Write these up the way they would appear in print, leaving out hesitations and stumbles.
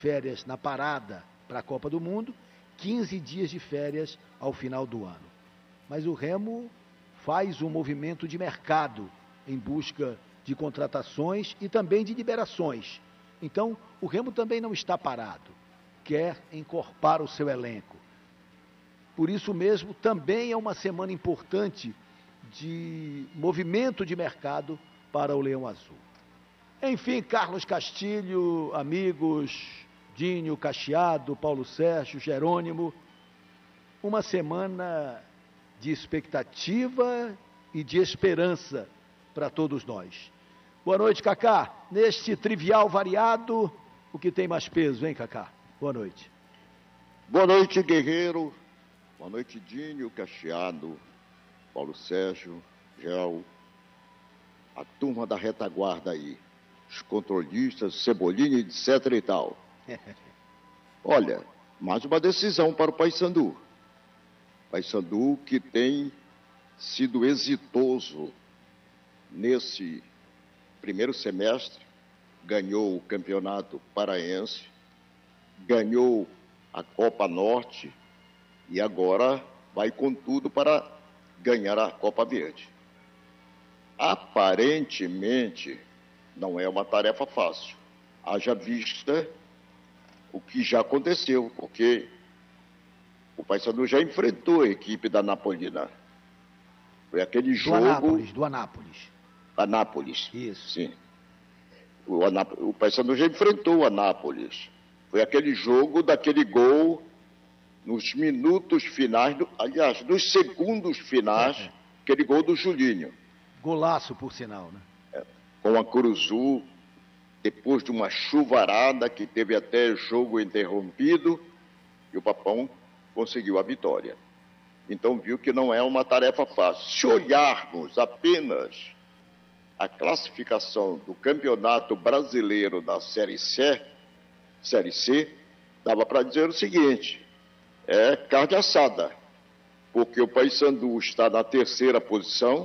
férias na parada para a Copa do Mundo, 15 dias de férias ao final do ano. Mas o Remo faz um movimento de mercado em busca de contratações e também de liberações. Então, o Remo também não está parado, quer encorpar o seu elenco. Por isso mesmo, também é uma semana importante de movimento de mercado para o Leão Azul. Enfim, Carlos Castilho, amigos, Dinho, Cacheado, Paulo Sérgio, Jerônimo, uma semana de expectativa e de esperança para todos nós. Boa noite, Cacá. Neste trivial variado, o que tem mais peso, hein, Cacá? Boa noite. Boa noite, Guerreiro. Boa noite, Dinho, Cacheado, Paulo Sérgio, Gel, a turma da retaguarda aí, os controlistas, Cebolinha, etc e tal. Olha, mais uma decisão para o Paysandu. Paysandu que tem sido exitoso nesse primeiro semestre, ganhou o Campeonato Paraense, ganhou a Copa Norte e agora vai com tudo para ganhar a Copa Verde. Aparentemente, não é uma tarefa fácil, haja vista o que já aconteceu, porque o Paysandu já enfrentou a equipe da Napolina. Foi aquele jogo... Do Anápolis. Anápolis. Isso. Sim. O Paysandu já enfrentou o Anápolis. Foi aquele jogo daquele gol nos minutos finais, aliás, nos segundos finais, aquele gol do Julinho. Golaço, por sinal, né? Com a Curuzu, depois de uma chuvarada que teve até jogo interrompido, e o Papão conseguiu a vitória. Então viu que não é uma tarefa fácil. Se olharmos apenas a classificação do Campeonato Brasileiro da Série C, dava para dizer o seguinte, é carne assada, porque o Paysandu está na terceira posição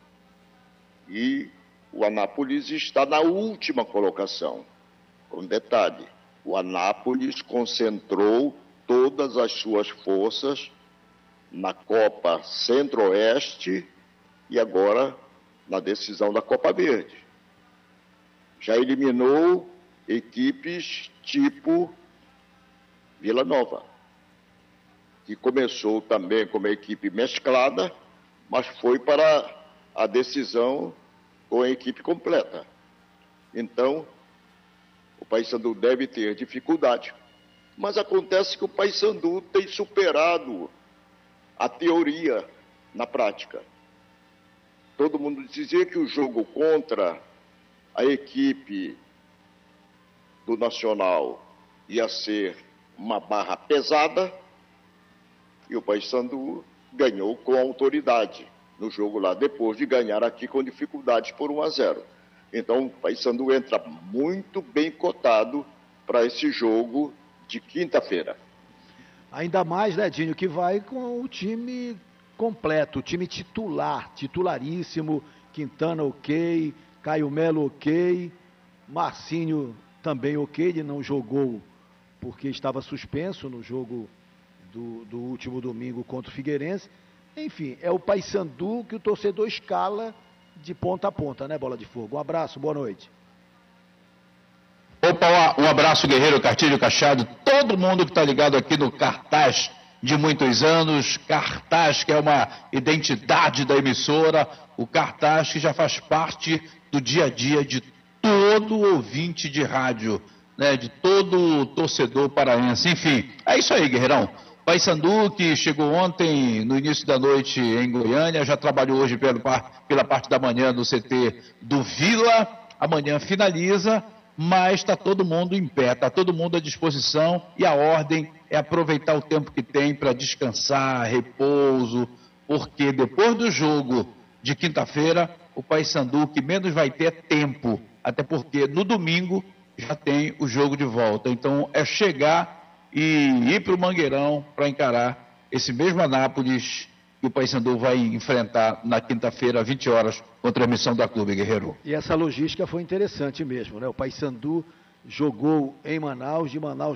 e o Anápolis está na última colocação. Com detalhe, o Anápolis concentrou todas as suas forças na Copa Centro-Oeste e agora na decisão da Copa Verde. Já eliminou equipes tipo Vila Nova, que começou também como equipe mesclada, mas foi para a decisão com a equipe completa. Então, o Paysandu deve ter dificuldade. Mas acontece que o Paysandu tem superado a teoria na prática. Todo mundo dizia que o jogo contra a equipe do Nacional ia ser uma barra pesada e o Paysandu ganhou com autoridade no jogo lá, depois de ganhar aqui com dificuldades por 1-0. Então, o Paysandu entra muito bem cotado para esse jogo de quinta-feira. Ainda mais, né, Dinho, que vai com o time completo, o time titularíssimo, Quintana ok, Caio Melo ok, Marcinho também ok, ele não jogou porque estava suspenso no jogo do último domingo contra o Figueirense. Enfim, é o Paysandu que o torcedor escala de ponta a ponta, né, Bola de Fogo? Um abraço, boa noite. Opa, um abraço, Guerreiro, Castilho, Cachado, todo mundo que está ligado aqui no Cartaz de muitos anos, Cartaz que é uma identidade da emissora, o Cartaz que já faz parte do dia a dia de todo ouvinte de rádio, né, de todo torcedor paraense. Enfim, é isso aí, Guerreirão. Paysandu, que chegou ontem, no início da noite, em Goiânia, já trabalhou hoje pela parte da manhã no CT do Vila, amanhã finaliza, mas está todo mundo em pé, está todo mundo à disposição e a ordem é aproveitar o tempo que tem para descansar, repouso, porque depois do jogo de quinta-feira, o Paysandu que menos vai ter é tempo, até porque no domingo já tem o jogo de volta. Então é chegar e ir para o Mangueirão para encarar esse mesmo Anápolis que o Paysandu vai enfrentar na quinta-feira, às 20 horas, com transmissão da Clube, Guerreiro. E essa logística foi interessante mesmo, né? O Paysandu jogou em Manaus, de Manaus